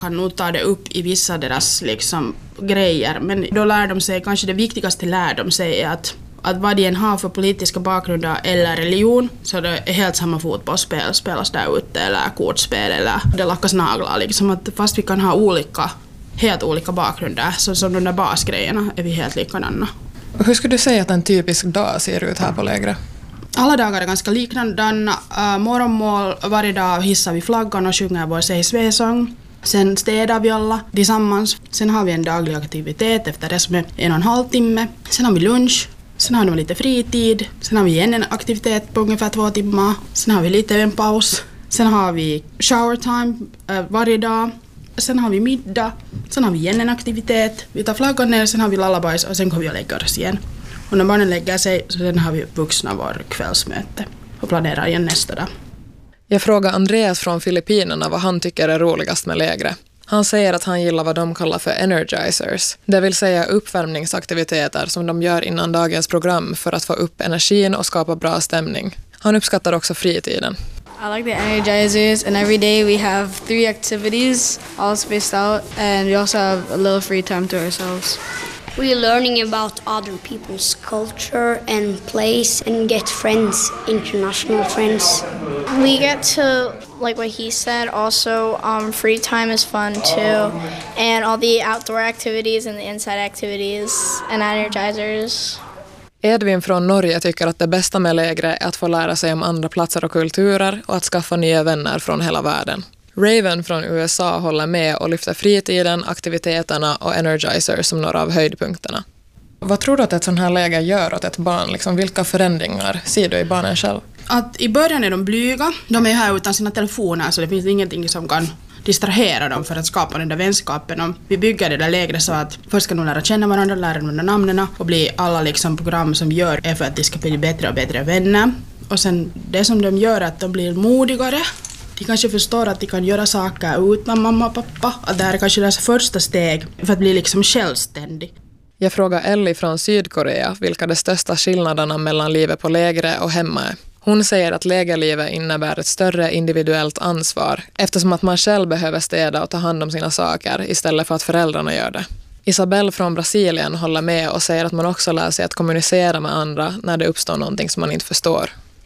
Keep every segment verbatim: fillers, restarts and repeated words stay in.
kan nog ta det upp i vissa deras liksom, grejer, men då lär de sig, kanske det viktigaste lär de sig är att, att vad de än har för politiska bakgrunder eller religion, så det är helt samma fotbollsspel spelas där ute eller kortspel eller det lackas naglar. Liksom att fast vi kan ha olika, helt olika bakgrunder, så som de där basgrejerna är vi helt likadana. Hur skulle du säga att en typisk dag ser ut här på lägret? Alla dagar är ganska likadana. Uh, morgonmål, varje dag hissar vi flaggan och sjunger vår C S V-sång. Sen städar vi alla tillsammans. Sen har vi en daglig aktivitet efter det som är en och en halv timme. Sen har vi lunch. Sen har vi lite fritid. Sen har vi igen en aktivitet på ungefär två timmar. Sen har vi lite en paus. Sen har vi shower time uh, varje dag. Sen har vi middag. Sen har vi igen en aktivitet. Vi tar flaggan ner, sen har vi lullabies och sen kommer vi och lägger oss igen. Och när barnen lägger sig så sen har vi vuxna vår kvällsmöte och planerar igen nästa dag. Jag frågar Andreas från Filippinerna vad han tycker är roligast med lägret. Han säger att han gillar vad de kallar för energizers, det vill säga uppvärmningsaktiviteter som de gör innan dagens program för att få upp energin och skapa bra stämning. Han uppskattar också fritiden. I like the energizers, and every day we have three activities all spaced out, and we also have a little free time to ourselves. We're learning about other people's culture and place and get friends, international friends. We get to, like what he said, also um, free time is fun too, and all the outdoor activities and the inside activities and energizers. Edvin från Norge tycker att det bästa med lägret är att få lära sig om andra platser och kulturer och att skaffa nya vänner från hela världen. Raven från U S A håller med och lyfter fritiden, aktiviteterna och energizer som några av höjdpunkterna. Vad tror du att ett sånt här läge gör åt ett barn? Liksom, vilka förändringar ser du i barnen själv? Att i början är de blyga. De är här utan sina telefoner så det finns ingenting som kan distrahera dem för att skapa den där vänskapen. Och vi bygger det där lägret så att först ska de lära känna varandra, lära dem namnen och bli alla liksom program som gör är för att de ska bli bättre och bättre vänner. Och sen det som de gör är att de blir modigare. De kanske förstår att de kan göra saker utan mamma och pappa. Att det här är kanske deras första steg för att bli liksom självständig. Jag frågar Ellie från Sydkorea vilka de största skillnaderna mellan livet på lägre och hemma är. Hon säger att lägerlivet innebär ett större individuellt ansvar eftersom att man själv behöver städa och ta hand om sina saker istället för att föräldrarna gör det. Isabelle från Brasilien håller med och säger att man också lär sig att kommunicera med andra när det uppstår någonting som man inte förstår.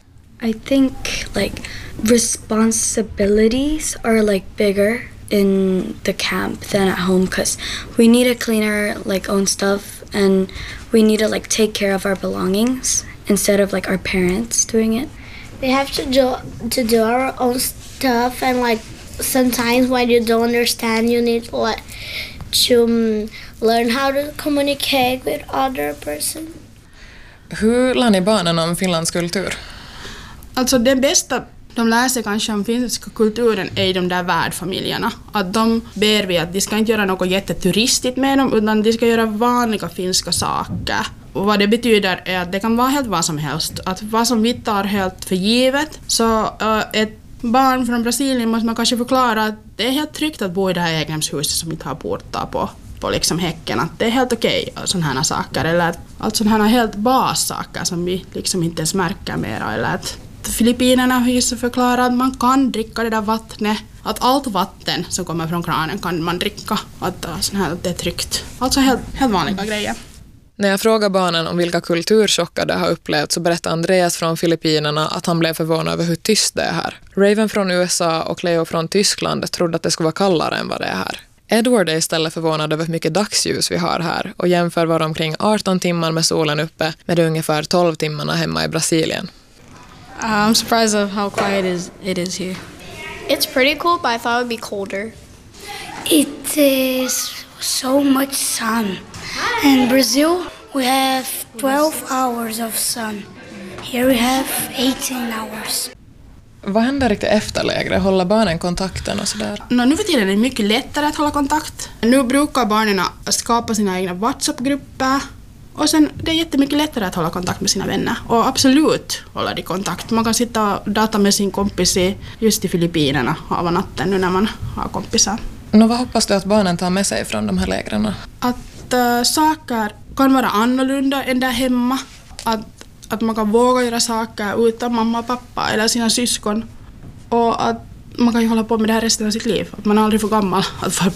I think like responsibilities are like bigger in the camp than at home because we need to clean our like own stuff and we need to like take care of our belongings instead of like our parents doing it. We have to do to do our own stuff, and like sometimes when you don't understand you need to, like, to um, learn how to communicate with other person. Hur lär ni barnen om Finlands kultur? Alltså det bästa de lär sig kanske om finska kulturen är i de där värdfamiljerna. Att de ber vi att de ska inte göra något jätteturistigt med dem utan de ska göra vanliga finska saker. Och vad det betyder är att det kan vara helt vad som helst. Att vad som vi tar helt för givet. Så uh, ett barn från Brasilien måste man kanske förklara att det är helt tryggt att bo i det här egenhemshuset som inte har portar på. på liksom häcken, att det är helt okej okay, sådana här saker, eller att allt sådana här helt bassaker som vi liksom inte ens märker mera, eller att Filippinerna har förklarat att man kan dricka det där vattnet, att allt vatten som kommer från kranen kan man dricka, att, sån här, att det är tryggt. Alltså helt, helt vanliga grejer. När jag frågar barnen om vilka kulturchockar de har upplevt så berättar Andreas från Filippinerna att han blev förvånad över hur tyst det är här. Raven från U S A och Cleo från Tyskland trodde att det skulle vara kallare än vad det är här. Edward är istället förvånad över hur mycket dagsljus vi har här och jämför var omkring arton timmar med solen uppe med ungefär tolv timmarna hemma i Brasilien. Uh, I'm surprised of how quiet it is, it is here. It's pretty cool, but I thought it would be colder. It is so much sun. In Brazil, we have twelve hours of sun. Here we have eighteen hours. Vad händer riktigt efter lägret? Håller barnen kontakten och sådär? No, nu för tiden är det mycket lättare att hålla kontakt. Nu brukar barnen skapa sina egna WhatsApp-grupper. Och sen det är jättemycket lättare att hålla kontakt med sina vänner. Och absolut håller de kontakt. Man kan sitta och data med sin kompis i, just i Filippinerna av natten nu när man har kompisar. No, vad hoppas du att barnen tar med sig från de här lägren? Att äh, saker kan vara annorlunda än där hemma. Att Att man kan våga göra saker utan mamma och pappa eller sina syskon. Och att man kan ju hålla på med det här resten av sitt liv. Att man är aldrig för gammal att vara